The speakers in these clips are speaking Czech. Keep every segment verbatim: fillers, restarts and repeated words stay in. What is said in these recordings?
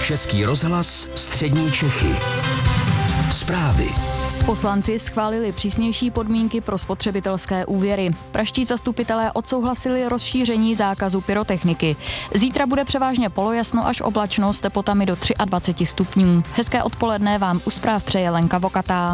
Český rozhlas Střední Čechy. Zprávy. Poslanci schválili přísnější podmínky pro spotřebitelské úvěry. Pražští zastupitelé odsouhlasili rozšíření zákazu pyrotechniky. Zítra bude převážně polojasno až oblačno s teplotami do dvacet tři stupňů. Hezké odpoledne vám u zpráv přeje Lenka Vokatá.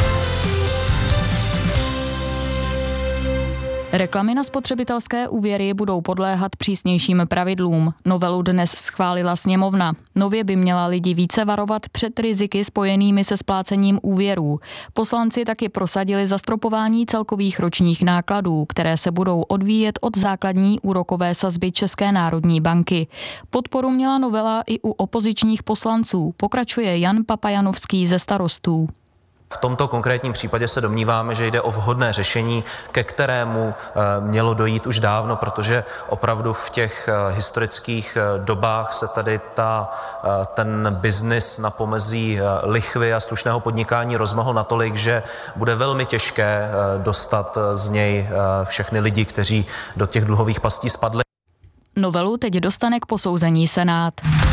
Reklamy na spotřebitelské úvěry budou podléhat přísnějším pravidlům. Novelu dnes schválila sněmovna. Nově by měla lidi více varovat před riziky spojenými se splácením úvěrů. Poslanci taky prosadili zastropování celkových ročních nákladů, které se budou odvíjet od základní úrokové sazby České národní banky. Podporu měla novela i u opozičních poslanců, pokračuje Jan Papajanovský ze Starostů. V tomto konkrétním případě se domníváme, že jde o vhodné řešení, ke kterému mělo dojít už dávno, protože opravdu v těch historických dobách se tady ta, ten biznis na pomezí lichvy a slušného podnikání rozmohl natolik, že bude velmi těžké dostat z něj všechny lidi, kteří do těch dluhových pastí spadli. Novelu teď dostane k posouzení Senát.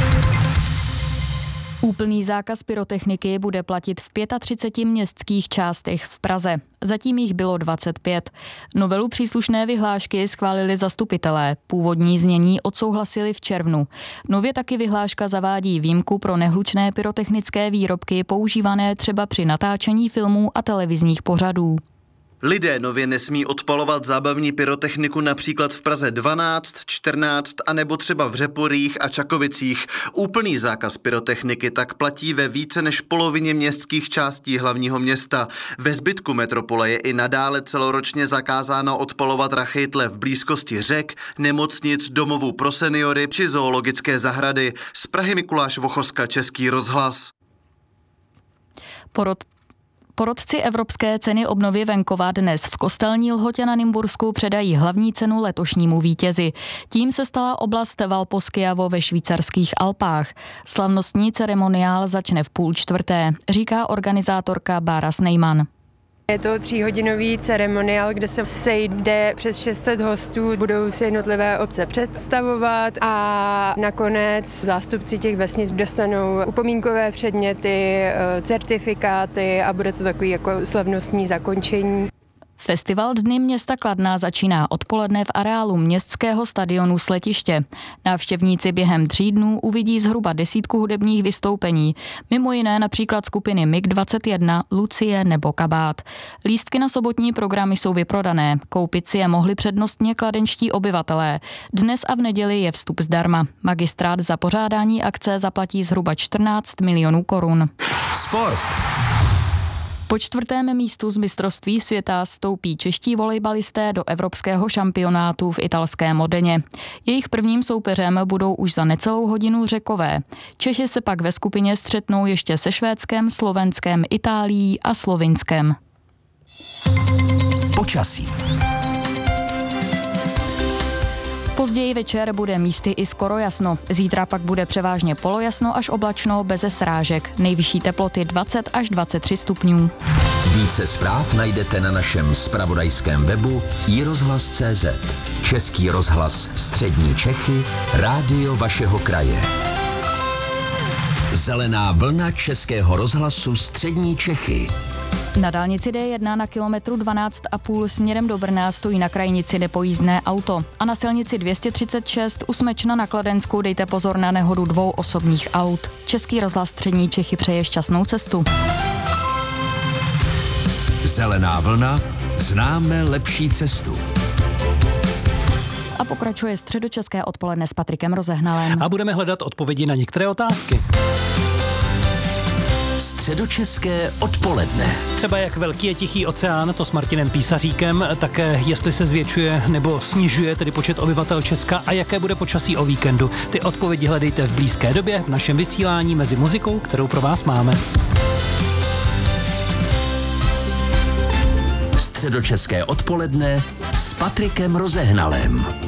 Úplný zákaz pyrotechniky bude platit v třiceti pěti městských částech v Praze. Zatím jich bylo dvacet pět. Novelu příslušné vyhlášky schválili zastupitelé. Původní znění odsouhlasili v červnu. Nově taky vyhláška zavádí výjimku pro nehlučné pyrotechnické výrobky používané třeba při natáčení filmů a televizních pořadů. Lidé nově nesmí odpalovat zábavní pyrotechniku například v Praze dvanáct, čtrnáct a nebo třeba v Řeporích a Čakovicích. Úplný zákaz pyrotechniky tak platí ve více než polovině městských částí hlavního města. Ve zbytku metropole je i nadále celoročně zakázáno odpalovat rachejtle v blízkosti řek, nemocnic, domovů pro seniory či zoologické zahrady. Z Prahy Mikuláš Vochoska, Český rozhlas. Porod Porotci Evropské ceny obnovy venkova dnes v Kostelní Lhotě na Nymbursku předají hlavní cenu letošnímu vítězi. Tím se stala oblast Valposkiavo ve švýcarských Alpách. Slavnostní ceremoniál začne v půl čtvrté, říká organizátorka Bára Snejman. Je to tříhodinový ceremoniál, kde se sejde přes šest set hostů, budou si jednotlivé obce představovat a nakonec zástupci těch vesnic dostanou upomínkové předměty, certifikáty a bude to takový jako slavnostní zakončení. Festival Dny města Kladna začíná odpoledne v areálu městského stadionu Sletiště. Návštěvníci během tří dnů uvidí zhruba desítku hudebních vystoupení, mimo jiné například skupiny M I G dvacet jedna, Lucie nebo Kabát. Lístky na sobotní programy jsou vyprodané, koupit si je mohli přednostně kladenští obyvatelé. Dnes a v neděli je vstup zdarma. Magistrát za pořádání akce zaplatí zhruba čtrnáct milionů korun. Sport. Po čtvrtém místu z mistrovství světa stoupí čeští volejbalisté do evropského šampionátu v italském Modeně. Jejich prvním soupeřem budou už za necelou hodinu Řekové. Češi se pak ve skupině střetnou ještě se Švédskem, Slovenskem, Itálií a Slovinskem. Počasí. Později večer bude místy i skoro jasno. Zítra pak bude převážně polojasno až oblačno beze srážek. Nejvyšší teploty dvacet až dvacet tři stupňů. Více zpráv najdete na našem zpravodajském webu i rozhlas tečka cé zet. Český rozhlas Střední Čechy, rádio vašeho kraje. Zelená vlna Českého rozhlasu Střední Čechy. Na dálnici D jedna na kilometru dvanáct a půl směrem do Brna stojí na krajnici nepojízdné auto. A na silnici dvě stě třicet šest u Smečna na Kladensku dejte pozor na nehodu dvou osobních aut. Český rozhlas Střední Čechy přeje šťastnou cestu. Zelená vlna, známe lepší cestu. A pokračuje středočeské odpoledne s Patrikem Rozehnalem. A budeme hledat odpovědi na některé otázky. Středočeské odpoledne. Třeba jak velký je Tichý oceán, to s Martinem Písaříkem, také jestli se zvětšuje nebo snižuje tedy počet obyvatel Česka a jaké bude počasí o víkendu. Ty odpovědi hledejte v blízké době v našem vysílání mezi muzikou, kterou pro vás máme. Středočeské odpoledne s Patrikem Rozehnalem.